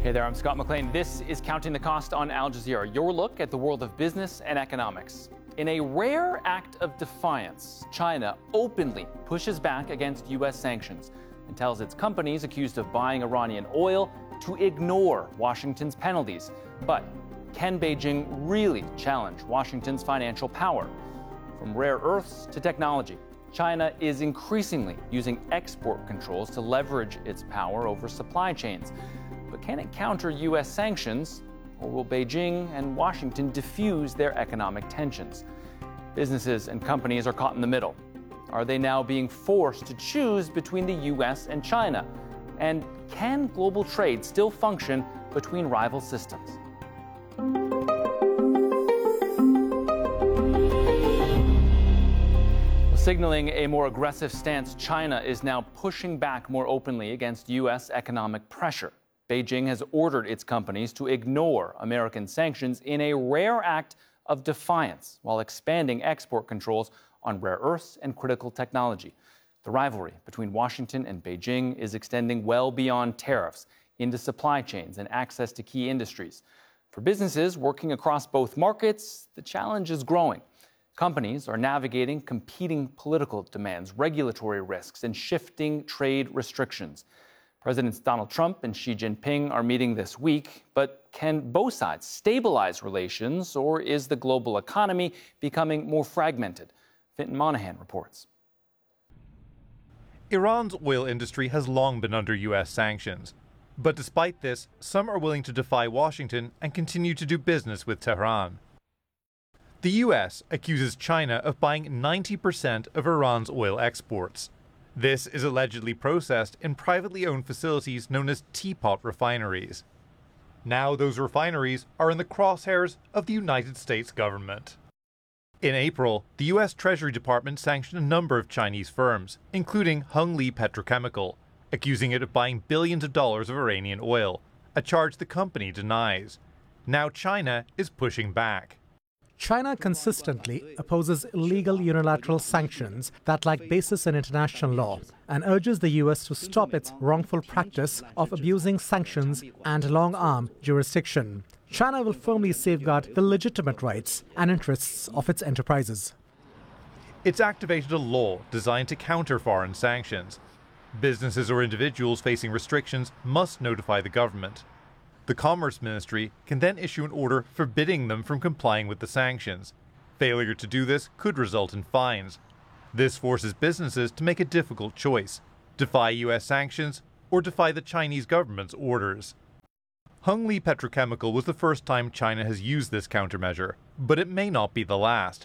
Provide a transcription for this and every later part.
Hey there, I'm Scott McLean. This is Counting the Cost on Al Jazeera, your look at the world of business and economics. In a rare act of defiance, China openly pushes back against U.S. sanctions and tells its companies accused of buying Iranian oil to ignore Washington's penalties. But can Beijing really challenge Washington's financial power? From rare earths to technology, China is increasingly using export controls to leverage its power over supply chains. But can it counter U.S. sanctions, or will Beijing and Washington diffuse their economic tensions? Businesses and companies are caught in the middle. Are they now being forced to choose between the U.S. and China? And can global trade still function between rival systems? Signaling a more aggressive stance, China is now pushing back more openly against U.S. economic pressure. Beijing has ordered its companies to ignore American sanctions in a rare act of defiance while expanding export controls on rare earths and critical technology. The rivalry between Washington and Beijing is extending well beyond tariffs into supply chains and access to key industries. For businesses working across both markets, the challenge is growing. Companies are navigating competing political demands, regulatory risks, and shifting trade restrictions. Presidents Donald Trump and Xi Jinping are meeting this week, but can both sides stabilize relations, or is the global economy becoming more fragmented? Fintan Monahan reports. Iran's oil industry has long been under U.S. sanctions. But despite this, some are willing to defy Washington and continue to do business with Tehran. The U.S. accuses China of buying 90% of Iran's oil exports. This is allegedly processed in privately owned facilities known as teapot refineries. Now those refineries are in the crosshairs of the United States government. In April, the U.S. Treasury Department sanctioned a number of Chinese firms, including Hengli Petrochemical, accusing it of buying billions of dollars of Iranian oil, a charge the company denies. Now China is pushing back. China consistently opposes illegal unilateral sanctions that lack basis in international law and urges the U.S. to stop its wrongful practice of abusing sanctions and long-arm jurisdiction. China will firmly safeguard the legitimate rights and interests of its enterprises. It's activated a law designed to counter foreign sanctions. Businesses or individuals facing restrictions must notify the government. The Commerce Ministry can then issue an order forbidding them from complying with the sanctions. Failure to do this could result in fines. This forces businesses to make a difficult choice: defy U.S. sanctions or defy the Chinese government's orders. Hengli Petrochemical was the first time China has used this countermeasure, but it may not be the last.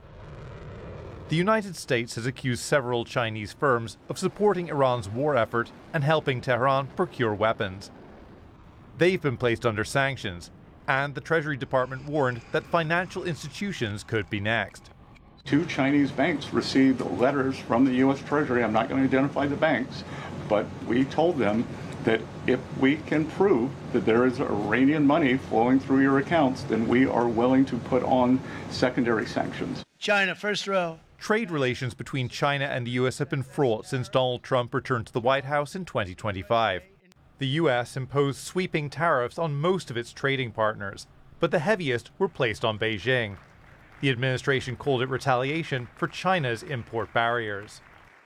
The United States has accused several Chinese firms of supporting Iran's war effort and helping Tehran procure weapons. They've been placed under sanctions, and the Treasury Department warned that financial institutions could be next. 2 Chinese banks received letters from the U.S. Treasury. I'm not going to identify the banks, but we told them that if we can prove that there is Iranian money flowing through your accounts, then we are willing to put on secondary sanctions. China, first row. Trade relations between China and the U.S. have been fraught since Donald Trump returned to the White House in 2025. The U.S. imposed sweeping tariffs on most of its trading partners, but the heaviest were placed on Beijing. The administration called it retaliation for China's import barriers.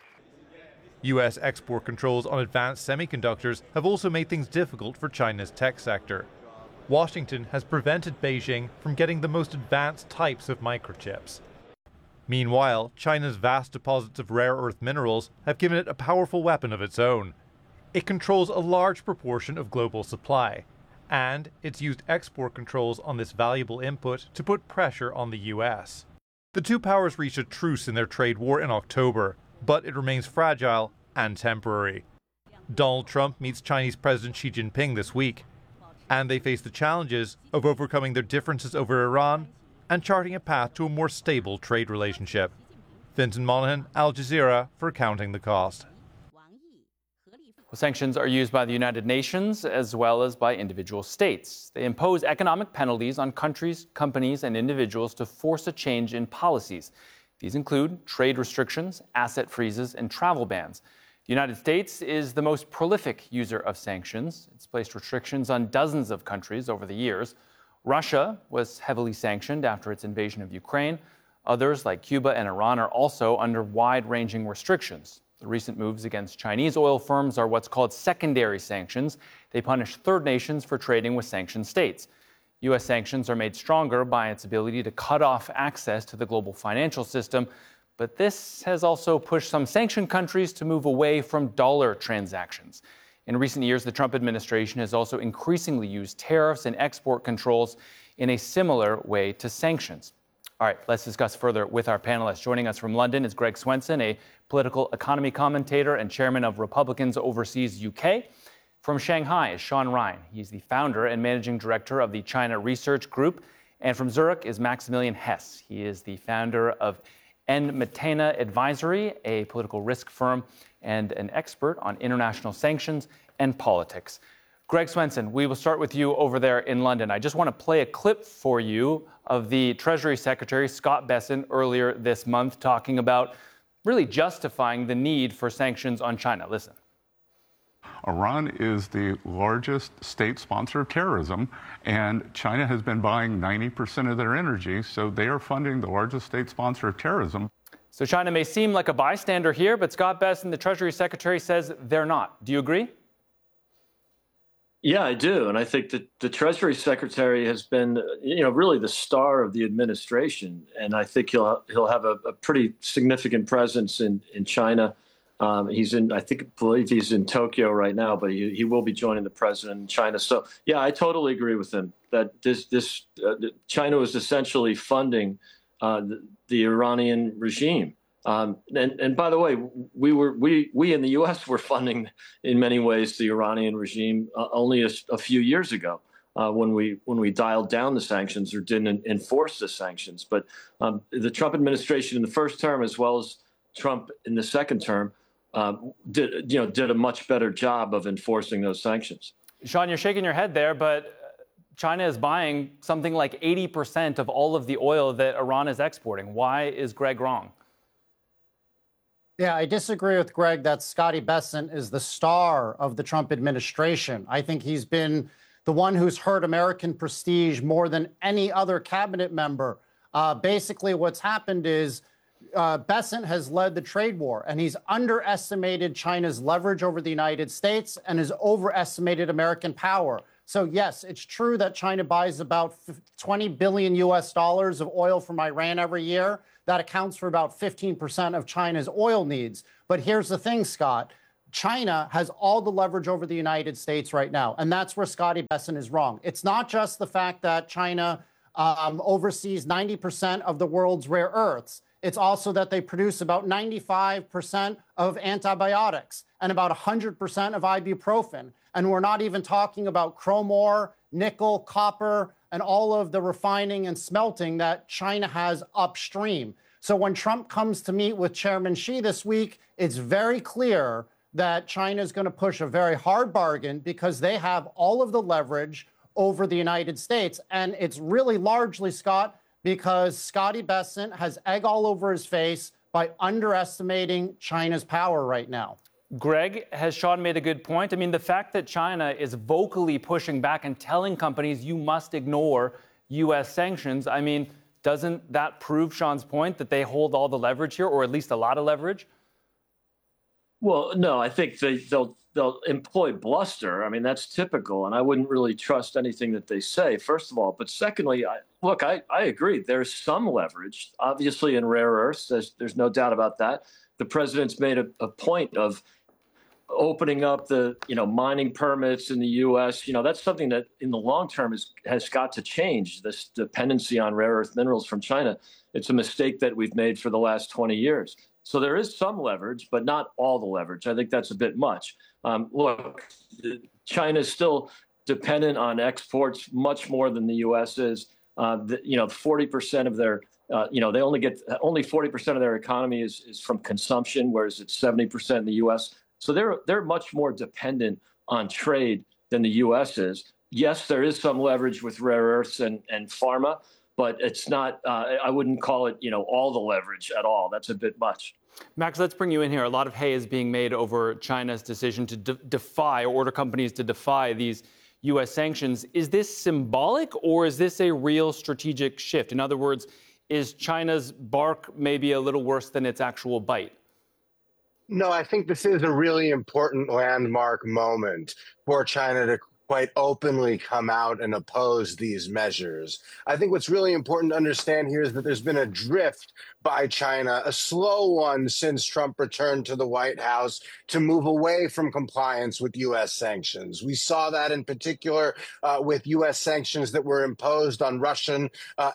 U.S. export controls on advanced semiconductors have also made things difficult for China's tech sector. Washington has prevented Beijing from getting the most advanced types of microchips. Meanwhile, China's vast deposits of rare earth minerals have given it a powerful weapon of its own. It controls a large proportion of global supply, and it's used export controls on this valuable input to put pressure on the U.S. The two powers reached a truce in their trade war in October, but it remains fragile and temporary. Donald Trump meets Chinese President Xi Jinping this week, and they face the challenges of overcoming their differences over Iran and charting a path to a more stable trade relationship. Fintan Monahan, Al Jazeera, for Counting the Cost. Sanctions are used by the United Nations as well as by individual states. They impose economic penalties on countries, companies, and individuals to force a change in policies. These include trade restrictions, asset freezes, and travel bans. The United States is the most prolific user of sanctions. It's placed restrictions on dozens of countries over the years. Russia was heavily sanctioned after its invasion of Ukraine. Others, like Cuba and Iran, are also under wide-ranging restrictions. The recent moves against Chinese oil firms are what's called secondary sanctions. They punish third nations for trading with sanctioned states. U.S. sanctions are made stronger by its ability to cut off access to the global financial system. But this has also pushed some sanctioned countries to move away from dollar transactions. In recent years, the Trump administration has also increasingly used tariffs and export controls in a similar way to sanctions. All right, let's discuss further with our panelists. Joining us from London is Greg Swenson, a political economy commentator and chairman of Republicans Overseas UK. From Shanghai is Sean Ryan. He's the founder and managing director of the China Research Group. And from Zurich is Maximilian Hess. He is the founder of N. Matena Advisory, a political risk firm and an expert on international sanctions and politics. Greg Swenson, we will start with you over there in London. I just want to play a clip for you of the Treasury Secretary, Scott Bessent, earlier this month talking about really justifying the need for sanctions on China. Listen. Iran is the largest state sponsor of terrorism, and China has been buying 90% of their energy, so they are funding the largest state sponsor of terrorism. So China may seem like a bystander here, but Scott Bessent, the Treasury Secretary, says they're not. Do you agree? Yeah, I do. And I think that the Treasury Secretary has been, really the star of the administration. And I think he'll have a pretty significant presence in China. He's in, believe he's in Tokyo right now, but he will be joining the president in China. So, yeah, I totally agree with him that China was essentially funding the Iranian regime. And by the way, we in the U.S. were funding in many ways the Iranian regime only a few years ago when we dialed down the sanctions or didn't enforce the sanctions. But the Trump administration in the first term, as well as Trump in the second term, did a much better job of enforcing those sanctions. Sean, you're shaking your head there, but China is buying something like 80% of all of the oil that Iran is exporting. Why is Greg wrong? Yeah, I disagree with Greg that Scotty Bessent is the star of the Trump administration. I think he's been the one who's hurt American prestige more than any other cabinet member. Basically, what's happened is Bessent has led the trade war, and he's underestimated China's leverage over the United States and has overestimated American power. So, yes, it's true that China buys about $20 billion of oil from Iran every year. That accounts for about 15% of China's oil needs. But here's the thing, Scott. China has all the leverage over the United States right now, and that's where Scotty Bessent is wrong. It's not just the fact that China oversees 90% of the world's rare earths. It's also that they produce about 95% of antibiotics and about 100% of ibuprofen. And we're not even talking about chrome ore, nickel, copper, and all of the refining and smelting that China has upstream. So when Trump comes to meet with Chairman Xi this week, it's very clear that China is going to push a very hard bargain because they have all of the leverage over the United States. And it's really largely, Scott, because Scotty Bessent has egg all over his face by underestimating China's power right now. Greg, has Sean made a good point? I mean, the fact that China is vocally pushing back and telling companies you must ignore U.S. sanctions, I mean, doesn't that prove Sean's point that they hold all the leverage here, or at least a lot of leverage? Well, no, I think they'll employ bluster. I mean, that's typical, and I wouldn't really trust anything that they say, first of all. But secondly, I agree. There's some leverage, obviously, in rare earths. There's no doubt about that. The president's made a point of opening up the mining permits in the U.S. That's something that in the long term has got to change, this dependency on rare earth minerals from China. It's a mistake that we've made for the last 20 years. So there is some leverage, but not all the leverage. I think that's a bit much. Look, China is still dependent on exports much more than the U.S. is. 40% of their they only 40% of their economy is from consumption, whereas it's 70% in the U.S. So they're much more dependent on trade than the U.S. is. Yes, there is some leverage with rare earths and pharma, but it's not. I wouldn't call it all the leverage at all. That's a bit much. Max, let's bring you in here. A lot of hay is being made over China's decision to defy or order companies to defy these U.S. sanctions. Is this symbolic or is this a real strategic shift? In other words, is China's bark maybe a little worse than its actual bite? No, I think this is a really important landmark moment for China to quite openly come out and oppose these measures. I think what's really important to understand here is that there's been a drift by China, a slow one since Trump returned to the White House, to move away from compliance with U.S. sanctions. We saw that in particular with U.S. sanctions that were imposed on Russian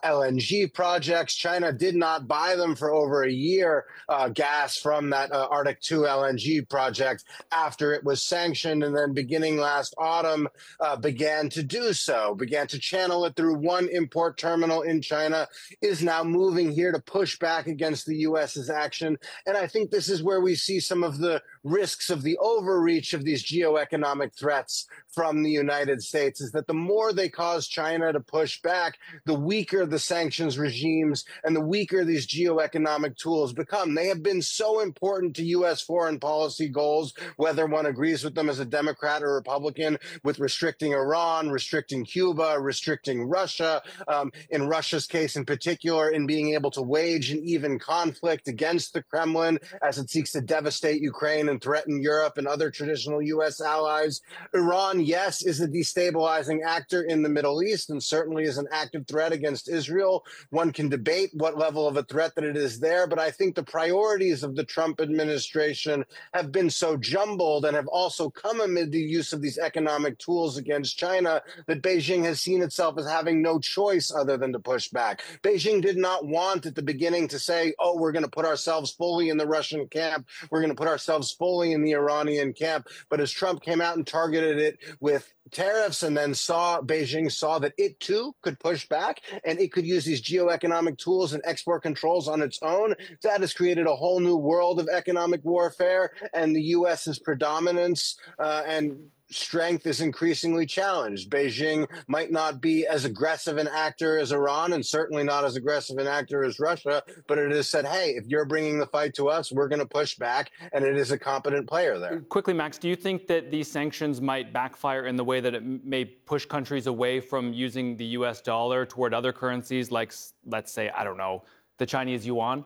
LNG projects. China did not buy them for over a year, gas from that Arctic 2 LNG project after it was sanctioned, and then beginning last autumn, began to do so, began to channel it through one import terminal in China, is now moving here to push back against the U.S.'s action. And I think this is where we see some of the risks of the overreach of these geoeconomic threats from the United States, is that the more they cause China to push back, the weaker the sanctions regimes and the weaker these geoeconomic tools become. They have been so important to U.S. foreign policy goals, whether one agrees with them as a Democrat or Republican, with restricting Iran, restricting Cuba, restricting Russia, in Russia's case in particular, in being able to wage an even conflict against the Kremlin as it seeks to devastate Ukraine and threaten Europe and other traditional U.S. allies. Iran, yes, is a destabilizing actor in the Middle East and certainly is an active threat against Israel. One can debate what level of a threat that it is there, but I think the priorities of the Trump administration have been so jumbled and have also come amid the use of these economic tools against China that Beijing has seen itself as having no choice other than to push back. Beijing did not want at the beginning to say, oh, we're going to put ourselves fully in the Russian camp, we're going to put ourselves fully in the Iranian camp. But as Trump came out and targeted it with tariffs and then Beijing saw that it too could push back and it could use these geoeconomic tools and export controls on its own, that has created a whole new world of economic warfare, and the U.S.'s predominance and strength is increasingly challenged. Beijing might not be as aggressive an actor as Iran and certainly not as aggressive an actor as Russia, but it has said, hey, if you're bringing the fight to us, we're going to push back, and it is a competent player there. Quickly, Max, do you think that these sanctions might backfire in the way that it may push countries away from using the U.S. dollar toward other currencies like, let's say, I don't know, the Chinese yuan?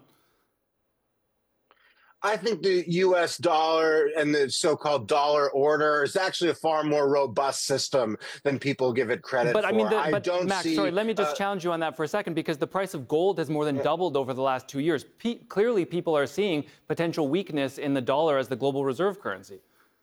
I think the U.S. dollar and the so-called dollar order is actually a far more robust system than people give it credit for. I mean, Max, sorry, let me just challenge you on that for a second, because the price of gold has more than doubled over the last 2 years. Clearly, people are seeing potential weakness in the dollar as the global reserve currency.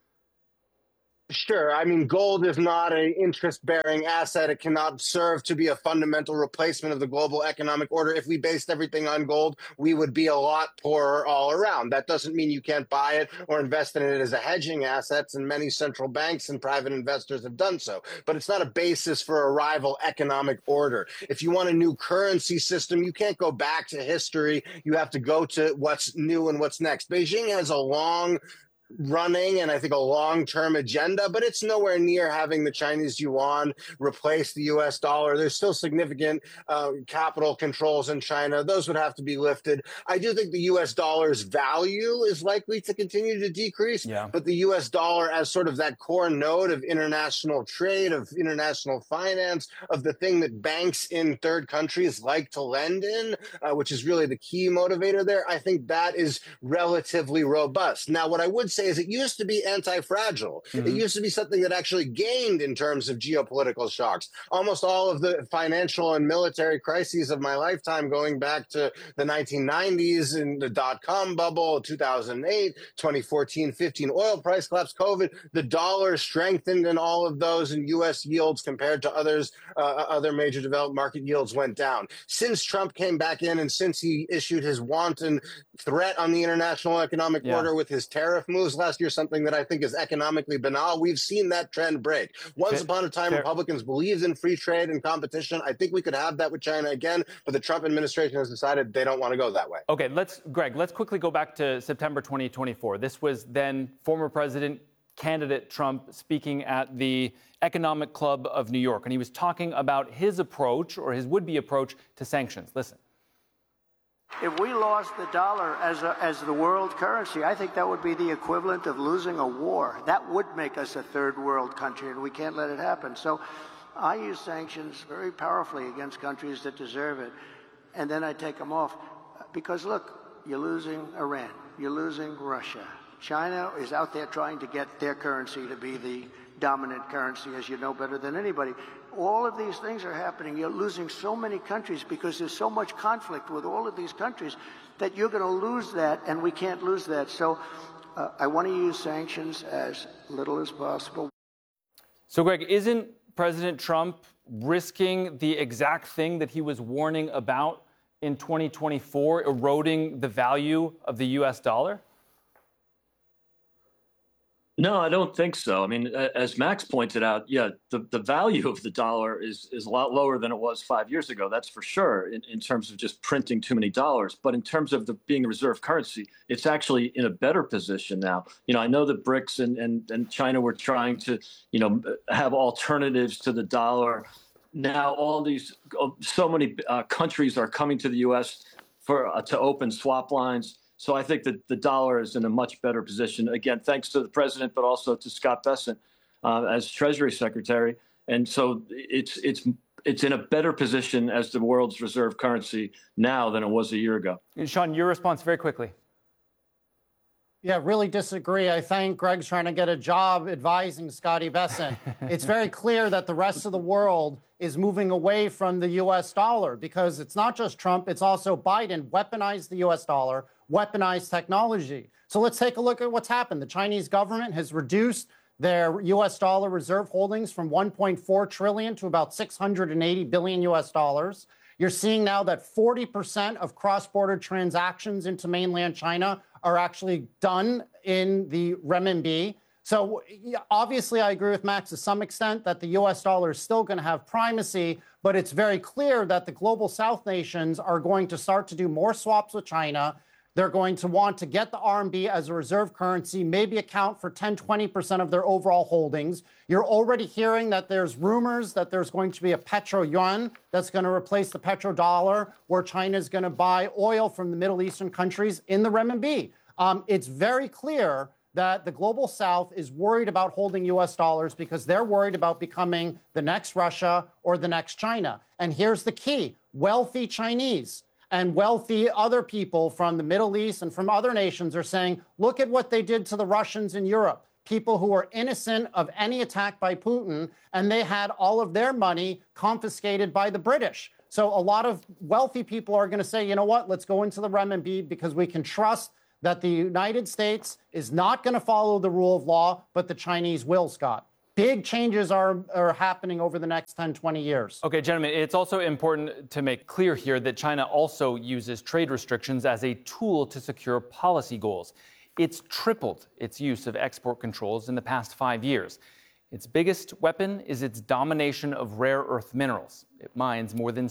Sure. I mean, gold is not an interest-bearing asset. It cannot serve to be a fundamental replacement of the global economic order. If we based everything on gold, we would be a lot poorer all around. That doesn't mean you can't buy it or invest in it as a hedging asset, and many central banks and private investors have done so. But it's not a basis for a rival economic order. If you want a new currency system, you can't go back to history. You have to go to what's new and what's next. Beijing has a long running and I think a long-term agenda, but it's nowhere near having the Chinese yuan replace the U.S. dollar. There's still significant capital controls in China. Those would have to be lifted. I do think the U.S. dollar's value is likely to continue to decrease, but the U.S. dollar as sort of that core node of international trade, of international finance, of the thing that banks in third countries like to lend in, which is really the key motivator there, I think that is relatively robust. Now, what I would say is it used to be anti-fragile. It used to be something that actually gained in terms of geopolitical shocks. Almost all of the financial and military crises of my lifetime, going back to the 1990s and the dot-com bubble, 2008, 2014-15 oil price collapse, COVID, the dollar strengthened in all of those, and U.S. yields compared to other major developed market yields went down. Since Trump came back in and since he issued his wanton threat on the international economic order with his tariff moves last year, something that I think is economically banal, we've seen that trend break. Once upon a time, Republicans believed in free trade and competition. I think we could have that with China again, but the Trump administration has decided they don't want to go that way. Okay, Greg, let's quickly go back to September 2024. This was then former President candidate Trump speaking at the Economic Club of New York, and he was talking about his approach, or his would-be approach, to sanctions. Listen. If we lost the dollar as the world currency, I think that would be the equivalent of losing a war. That would make us a third world country, and we can't let it happen. So I use sanctions very powerfully against countries that deserve it, and then I take them off. Because, look, you're losing Iran, you're losing Russia. China is out there trying to get their currency to be the dominant currency, as you know better than anybody. All of these things are happening. You're losing so many countries because there's so much conflict with all of these countries that you're going to lose that, and we can't lose that. So I want to use sanctions as little as possible. So, Greg, isn't President Trump risking the exact thing that he was warning about in 2024, eroding the value of the U.S. dollar? No, I don't think so. I mean, as Max pointed out, yeah, the value of the dollar is a lot lower than it was 5 years ago. That's for sure, in terms of just printing too many dollars. But in terms of being a reserve currency, it's actually in a better position now. You know, I know that BRICS and China were trying to, have alternatives to the dollar. Now so many countries are coming to the U.S. to open swap lines. So I think that the dollar is in a much better position, again, thanks to the president, but also to Scott Bessent as Treasury Secretary. And so it's in a better position as the world's reserve currency now than it was a year ago. Sean, your response very quickly. Yeah, really disagree. I think Greg's trying to get a job advising Scotty Bessent. It's very clear that the rest of the world is moving away from the U.S. dollar because it's not just Trump, it's also Biden weaponized the U.S. dollar, weaponized technology. So let's take a look at what's happened. The Chinese government has reduced their U.S. dollar reserve holdings from 1.4 trillion to about 680 billion U.S. dollars. You're seeing now that 40% of cross-border transactions into mainland China are actually done in the renminbi. So obviously, I agree with Max to some extent that the U.S. dollar is still going to have primacy, but it's very clear that the global South nations are going to start to do more swaps with China. They're going to want to get the RMB as a reserve currency, maybe account for 10, 20% of their overall holdings. You're already hearing that there's rumors that there's going to be a petro-yuan that's going to replace the petrodollar, where China is going to buy oil from the Middle Eastern countries in the renminbi. It's very clear that the global South is worried about holding U.S. dollars because they're worried about becoming the next Russia or the next China. And here's the key. Wealthy Chinese and wealthy other people from the Middle East and from other nations are saying, look at what they did to the Russians in Europe, people who are innocent of any attack by Putin, and they had all of their money confiscated by the British. So a lot of wealthy people are going to say, you know what, let's go into the renminbi because we can trust that the United States is not going to follow the rule of law, but the Chinese will, Scott. Big changes are happening over the next 10, 20 years. Okay, gentlemen, it's also important to make clear here that China also uses trade restrictions as a tool to secure policy goals. It's tripled its use of export controls in the past 5 years. Its biggest weapon is its domination of rare earth minerals. It mines more than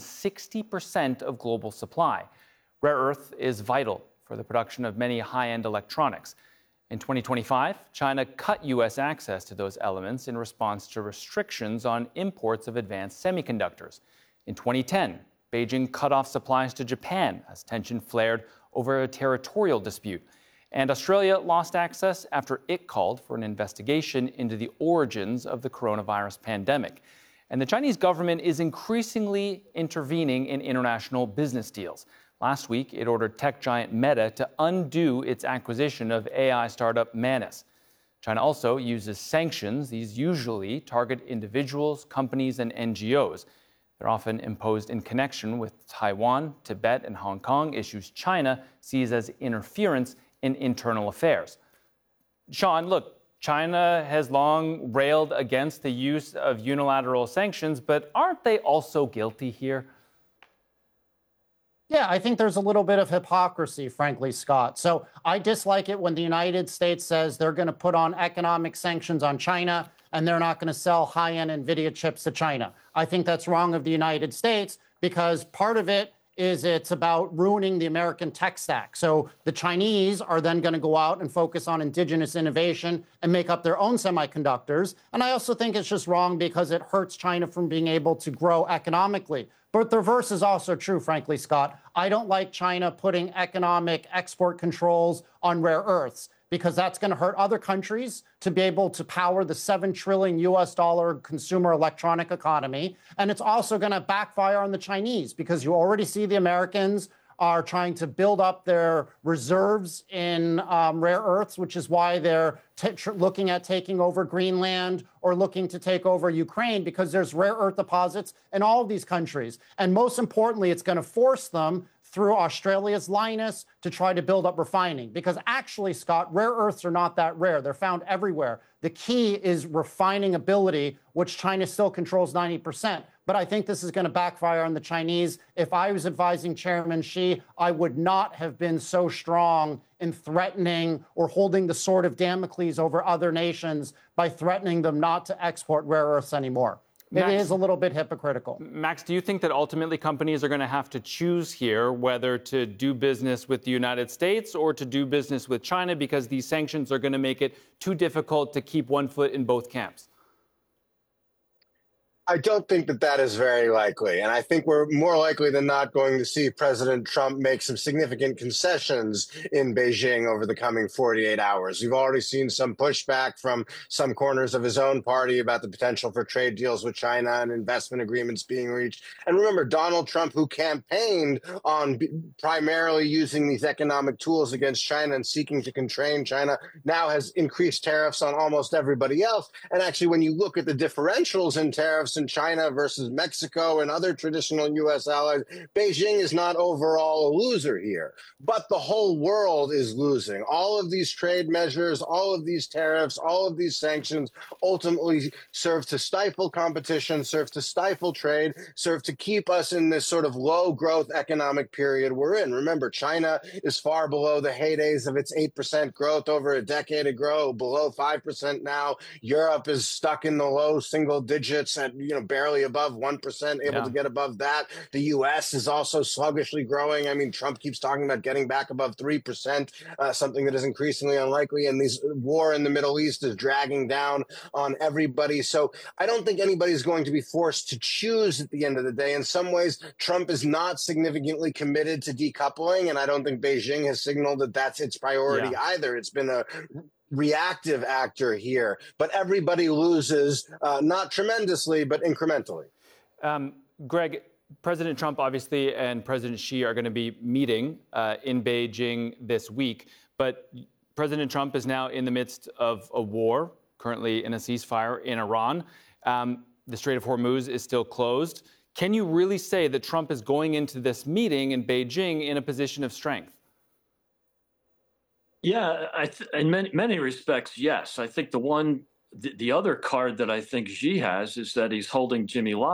60% of global supply. Rare earth is vital for the production of many high-end electronics. In 2025, China cut U.S. access to those elements in response to restrictions on imports of advanced semiconductors. In 2010, Beijing cut off supplies to Japan as tension flared over a territorial dispute. And Australia lost access after it called for an investigation into the origins of the coronavirus pandemic. And the Chinese government is increasingly intervening in international business deals. Last week, it ordered tech giant Meta to undo its acquisition of AI startup Manus. China also uses sanctions. These usually target individuals, companies, and NGOs. They're often imposed in connection with Taiwan, Tibet, and Hong Kong, issues China sees as interference in internal affairs. Sean, look, China has long railed against the use of unilateral sanctions, but aren't they also guilty here? Yeah, I think there's a little bit of hypocrisy, frankly, Scott. So I dislike it when the United States says they're going to put on economic sanctions on China and they're not going to sell high-end NVIDIA chips to China. I think that's wrong of the United States because part of it is it's about ruining the American tech stack. So the Chinese are then going to go out and focus on indigenous innovation and make up their own semiconductors. And I also think it's just wrong because it hurts China from being able to grow economically. But the reverse is also true, frankly, Scott. I don't like China putting economic export controls on rare earths, because that's going to hurt other countries to be able to power the $7 trillion consumer electronic economy. And it's also going to backfire on the Chinese, because you already see the Americans are trying to build up their reserves in rare earths, which is why they're looking at taking over Greenland or looking to take over Ukraine, because there's rare earth deposits in all of these countries. And most importantly, it's going to force them through Australia's Lynas to try to build up refining. Because actually, Scott, rare earths are not that rare. They're found everywhere. The key is refining ability, which China still controls 90%. But I think this is going to backfire on the Chinese. If I was advising Chairman Xi, I would not have been so strong in threatening or holding the sword of Damocles over other nations by threatening them not to export rare earths anymore. Max, it is a little bit hypocritical. Max, do you think that ultimately companies are going to have to choose here whether to do business with the United States or to do business with China, because these sanctions are going to make it too difficult to keep one foot in both camps? I don't think that that is very likely. And I think we're more likely than not going to see President Trump make some significant concessions in Beijing over the coming 48 hours. We've already seen some pushback from some corners of his own party about the potential for trade deals with China and investment agreements being reached. And remember, Donald Trump, who campaigned on primarily using these economic tools against China and seeking to constrain China, now has increased tariffs on almost everybody else. And actually, when you look at the differentials in tariffs in China versus Mexico and other traditional U.S. allies, Beijing is not overall a loser here. But the whole world is losing. All of these trade measures, all of these tariffs, all of these sanctions ultimately serve to stifle competition, serve to stifle trade, serve to keep us in this sort of low growth economic period we're in. Remember, China is far below the heydays of its 8% growth over a decade ago, below 5% now. Europe is stuck in the low single digits at barely above 1%, able to get above that. The U.S. is also sluggishly growing. I mean, Trump keeps talking about getting back above 3%, something that is increasingly unlikely. And this war in the Middle East is dragging down on everybody. So I don't think anybody's going to be forced to choose at the end of the day. In some ways, Trump is not significantly committed to decoupling, and I don't think Beijing has signaled that that's its priority either. It's been a reactive actor here, but everybody loses, not tremendously, but incrementally. Greg, President Trump, obviously, and President Xi are going to be meeting in Beijing this week, but President Trump is now in the midst of a war, currently in a ceasefire in Iran. The Strait of Hormuz is still closed. Can you really say that Trump is going into this meeting in Beijing in a position of strength? Yeah, in many respects, yes. I think the other card that I think Xi has is that he's holding Jimmy Lai